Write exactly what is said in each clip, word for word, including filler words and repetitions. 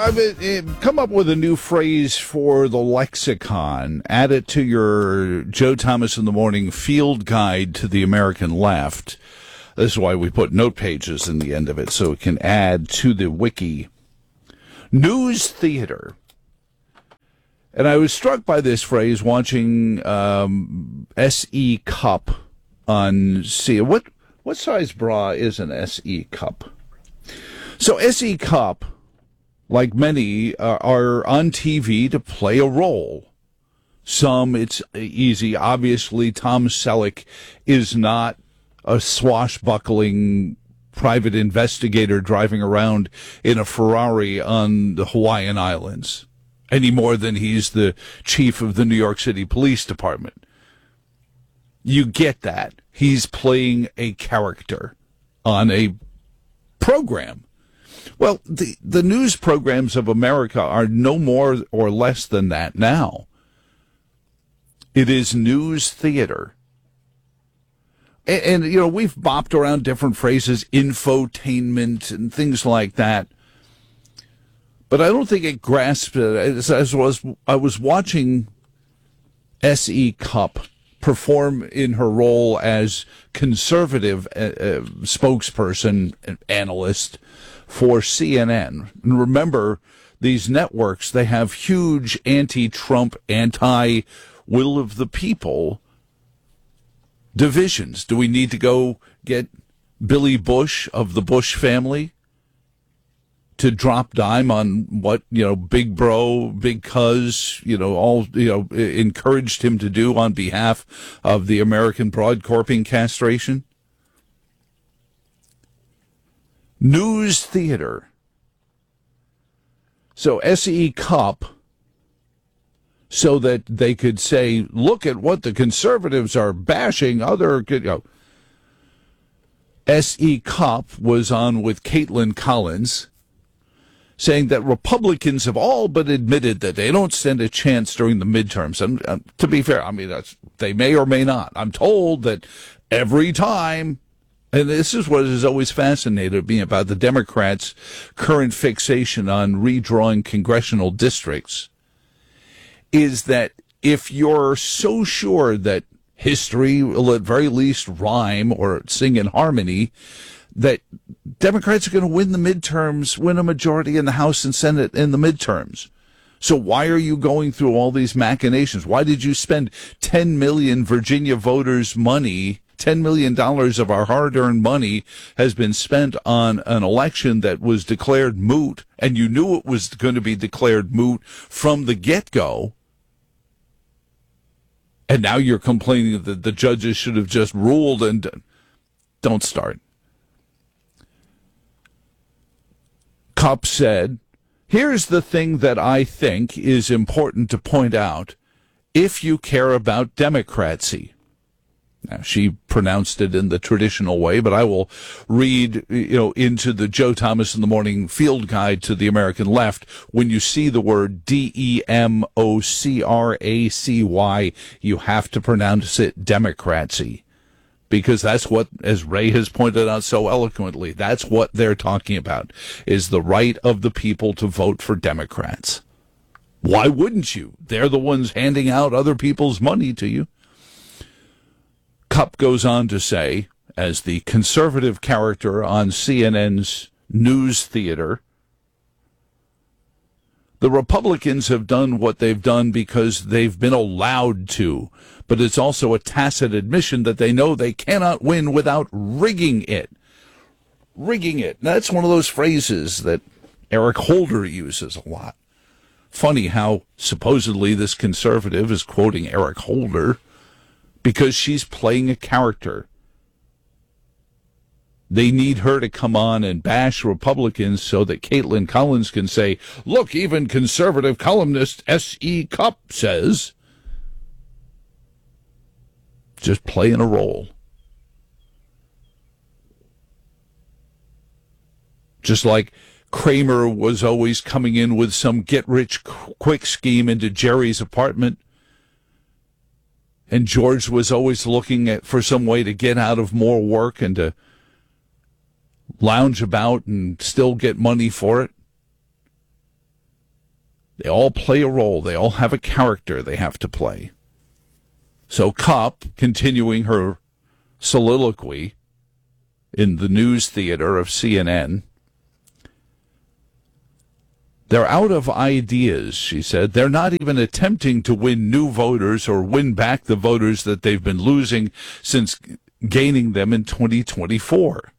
I mean, eh, come up with a new phrase for the lexicon. Add it to your Joe Thomas in the Morning field guide to the American left. This is why we put note pages in the end of it, so it can add to the wiki. News theater. And I was struck by this phrase watching um, S E Cup on C. What what size bra is an S E Cup? So S E Cup, like many, uh, are on T V to play a role. Some, it's easy. Obviously, Tom Selleck is not a swashbuckling private investigator driving around in a Ferrari on the Hawaiian Islands, any more than he's the chief of the New York City Police Department. You get that. He's playing a character on a program. Well, the, the news programs of America are no more or less than that now. It is news theater. And, and, you know, we've bopped around different phrases, infotainment and things like that. But I don't think it grasped it. As, as was, I was watching S E Cup perform in her role as conservative uh, uh, spokesperson, analyst for C N N. And remember, these networks, they have huge anti-Trump, anti-will of the people divisions. Do we need to go get Billy Bush of the Bush family to drop dime on what, you know, Big Bro, Big Cuz, you know, all, you know, encouraged him to do on behalf of the American Broadcorping castration? News theater. So S E Cup, so that they could say, look at what the conservatives are bashing other, you know. S E Cup was on with Caitlin Collins, saying that Republicans have all but admitted that they don't stand a chance during the midterms. And uh, to be fair, I mean, that's, they may or may not. I'm told that every time, and this is what has always fascinated me about the Democrats' current fixation on redrawing congressional districts, is that if you're so sure that history will at very least rhyme or sing in harmony, that Democrats are going to win the midterms, win a majority in the House and Senate in the midterms. So why are you going through all these machinations? Why did you spend ten million Virginia voters' money, ten million dollars of our hard-earned money has been spent on an election that was declared moot, and you knew it was going to be declared moot from the get-go, and now you're complaining that the judges should have just ruled? And don't start. Cupp said, here's the thing that I think is important to point out if you care about democracy. Now, she pronounced it in the traditional way, but I will read, you know, into the Joe Thomas in the Morning field guide to the American left. When you see the word D E M O C R A C Y, you have to pronounce it democracy. Because that's what, as Ray has pointed out so eloquently, that's what they're talking about, is the right of the people to vote for Democrats. Why wouldn't you? They're the ones handing out other people's money to you. Cupp goes on to say, as the conservative character on C N N's news theater, the Republicans have done what they've done because they've been allowed to, but it's also a tacit admission that they know they cannot win without rigging it. Rigging it. That's one of those phrases that Eric Holder uses a lot. Funny how supposedly this conservative is quoting Eric Holder because she's playing a character. They need her to come on and bash Republicans so that Caitlin Collins can say, look, even conservative columnist S E Cupp says. Just playing a role. Just like Kramer was always coming in with some get-rich-quick scheme into Jerry's apartment, and George was always looking at for some way to get out of more work and to lounge about and still get money for it. They all play a role. They all have a character they have to play. So Kopp, continuing her soliloquy in the news theater of C N N, they're out of ideas, she said. They're not even attempting to win new voters or win back the voters that they've been losing since gaining them in twenty twenty-four.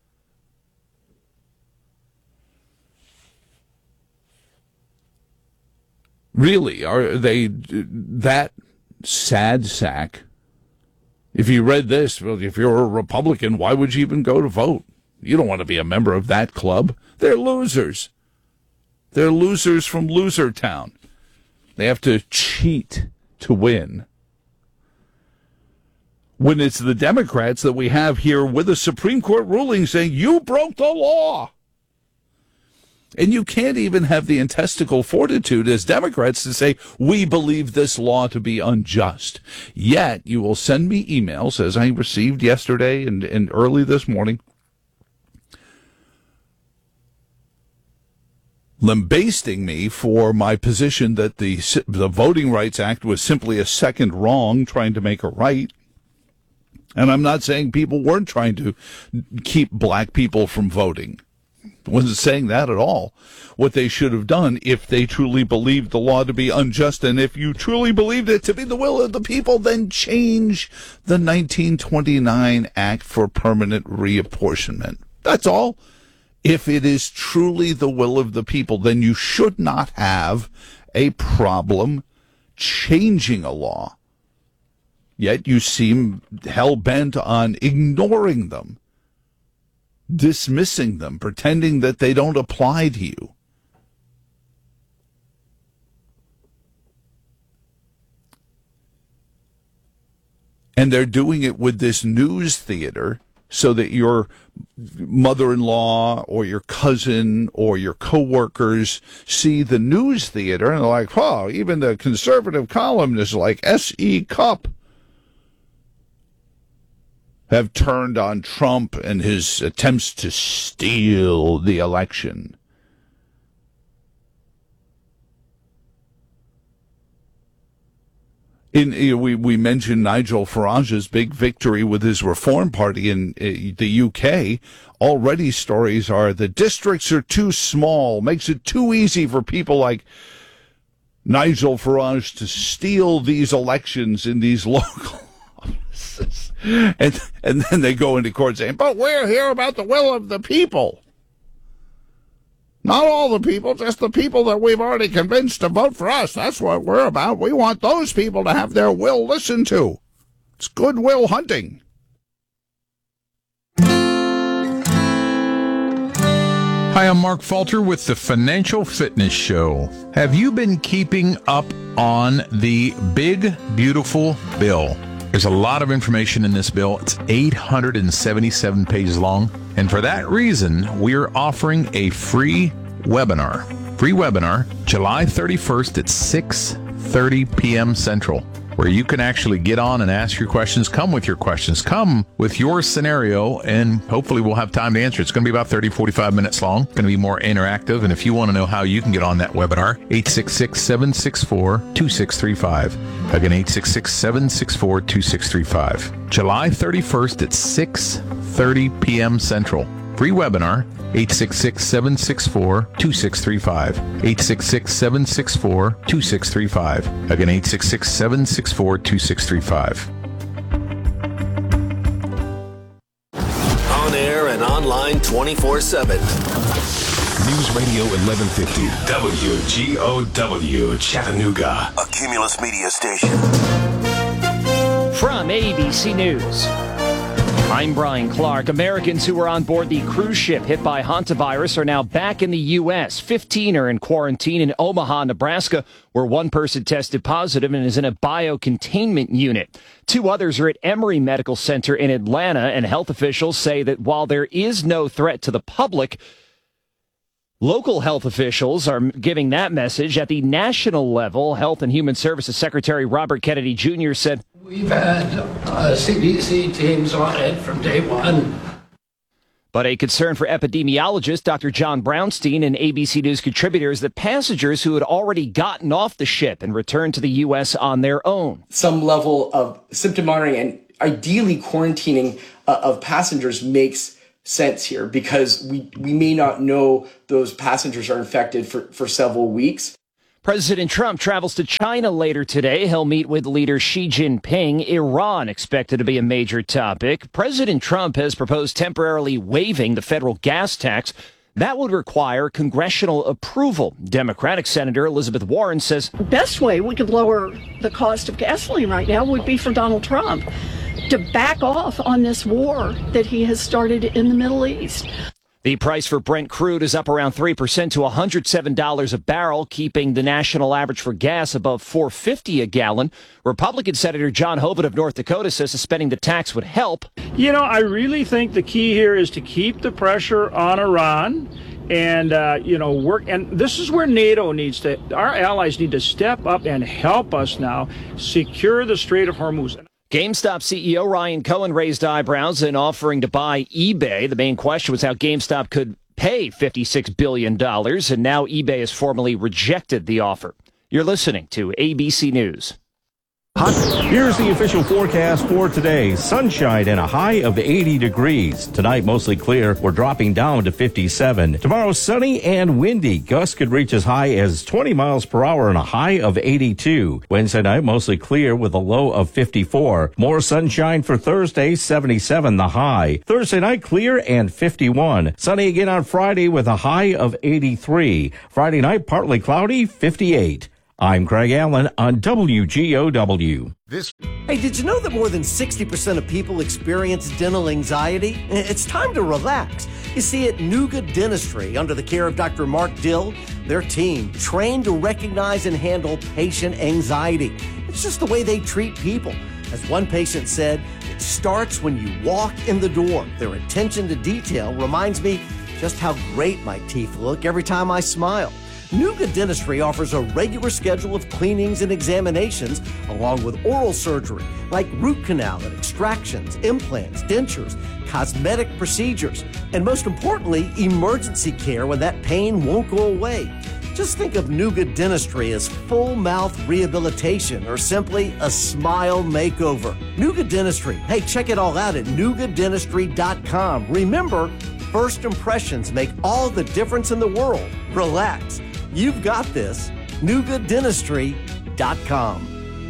Really, are they that sad sack? If you read this, well, if you're a Republican, why would you even go to vote? You don't want to be a member of that club. They're losers. They're losers from loser town. They have to cheat to win. When it's the Democrats that we have here with a Supreme Court ruling saying, you broke the law. And you can't even have the intestinal fortitude as Democrats to say, we believe this law to be unjust. Yet you will send me emails, as I received yesterday and, and early this morning, lambasting me for my position that the the Voting Rights Act was simply a second wrong, trying to make a right. And I'm not saying people weren't trying to keep black people from voting. I wasn't saying that at all. What they should have done, if they truly believed the law to be unjust, and if you truly believed it to be the will of the people, then change the nineteen twenty-nine Act for permanent reapportionment. That's all. If it is truly the will of the people, then you should not have a problem changing a law. Yet you seem hell-bent on ignoring them, dismissing them, pretending that they don't apply to you. And they're doing it with this news theater so that your mother-in-law or your cousin or your coworkers see the news theater and they're like, oh, even the conservative columnists like S E Kopp have turned on Trump and his attempts to steal the election. In, we, we mentioned Nigel Farage's big victory with his Reform Party in uh, the U K. Already stories are the districts are too small, makes it too easy for people like Nigel Farage to steal these elections in these local offices. And, and then they go into court saying, but we're here about the will of the people. Not all the people, just the people that we've already convinced to vote for us. That's what we're about. We want those people to have their will listened to. It's goodwill hunting. Hi, I'm Mark Falter with the Financial Fitness Show. Have you been keeping up on the big, beautiful bill? There's a lot of information in this bill. It's eight hundred seventy-seven pages long. And for that reason, we're offering a free webinar. Free webinar, July thirty-first at six thirty p.m. Central, where you can actually get on and ask your questions. Come with your questions. Come with your scenario, and hopefully we'll have time to answer. It's going to be about thirty, forty-five minutes long. It's going to be more interactive. And if you want to know how you can get on that webinar, eight six six, seven six four, two six three five. Again, eight six six, seven six four, two six three five. July thirty-first at six thirty p.m. Central. Free webinar, eight six six, seven six four, two six three five. eight six six, seven six four, two six three five. Again, eight six six, seven six four, two six three five. On air and online twenty-four seven. News Radio eleven fifty, W G O W, Chattanooga. A Cumulus Media station. From A B C News, I'm Brian Clark. Americans who were on board the cruise ship hit by hantavirus are now back in the U S. fifteen are in quarantine in Omaha, Nebraska, where one person tested positive and is in a biocontainment unit. Two others are at Emory Medical Center in Atlanta, and health officials say that while there is no threat to the public, local health officials are giving that message. At the national level, Health and Human Services Secretary Robert Kennedy Junior said, we've had uh, C D C teams on it from day one. But a concern for epidemiologist Doctor John Brownstein and A B C News contributors that passengers who had already gotten off the ship and returned to the U S on their own. Some level of symptom monitoring and ideally quarantining uh, of passengers makes sense here because we, we may not know those passengers are infected for, for several weeks. President Trump travels to China later today. He'll meet with leader Xi Jinping. Iran expected to be a major topic. President Trump has proposed temporarily waiving the federal gas tax. That would require congressional approval. Democratic Senator Elizabeth Warren says the best way we could lower the cost of gasoline right now would be for Donald Trump to back off on this war that he has started in the Middle East. The price for Brent crude is up around three percent to one hundred seven dollars a barrel, keeping the national average for gas above four dollars and fifty cents a gallon. Republican Senator John Hoeven of North Dakota says suspending the tax would help. You know, I really think the key here is to keep the pressure on Iran and, uh, you know, work. And this is where NATO needs to, our allies need to step up and help us now secure the Strait of Hormuz. GameStop C E O Ryan Cohen raised eyebrows in offering to buy eBay. The main question was how GameStop could pay fifty-six billion dollars, and now eBay has formally rejected the offer. You're listening to A B C News. Here's the official forecast for today. Sunshine and a high of eighty degrees. Tonight, mostly clear. We're dropping down to fifty-seven. Tomorrow, sunny and windy. Gusts could reach as high as twenty miles per hour and a high of eighty-two. Wednesday night, mostly clear with a low of fifty-four. More sunshine for Thursday, seventy-seven the high. Thursday night, clear and fifty-one. Sunny again on Friday with a high of eighty-three. Friday night, partly cloudy, fifty-eight. I'm Craig Allen on W G O W. This. Hey, did you know that more than sixty percent of people experience dental anxiety? It's time to relax. You see, at Nuga Dentistry, under the care of Doctor Mark Dill, their team trained to recognize and handle patient anxiety. It's just the way they treat people. As one patient said, it starts when you walk in the door. Their attention to detail reminds me just how great my teeth look every time I smile. Nuga Dentistry offers a regular schedule of cleanings and examinations, along with oral surgery, like root canal and extractions, implants, dentures, cosmetic procedures, and most importantly, emergency care when that pain won't go away. Just think of Nuga Dentistry as full mouth rehabilitation or simply a smile makeover. Nuga Dentistry. Hey, check it all out at nuga dentistry dot com. Remember, first impressions make all the difference in the world. Relax. You've got this. nuga dentistry dot com.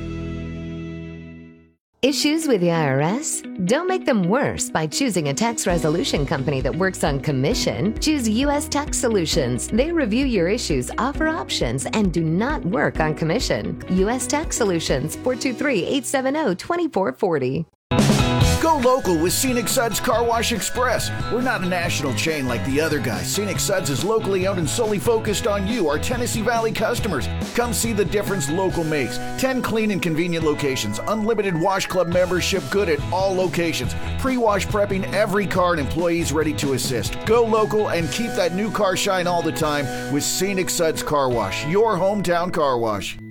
Issues with the I R S? Don't make them worse by choosing a tax resolution company that works on commission. Choose U S Tax Solutions. They review your issues, offer options, and do not work on commission. U S Tax Solutions, four two three, eight seven zero, two four four zero. Go local with Scenic Suds Car Wash Express. We're not a national chain like the other guys. Scenic Suds is locally owned and solely focused on you, our Tennessee Valley customers. Come see the difference local makes. ten clean and convenient locations. Unlimited Wash Club membership good at all locations. Pre-wash prepping every car and employees ready to assist. Go local and keep that new car shine all the time with Scenic Suds Car Wash, your hometown car wash.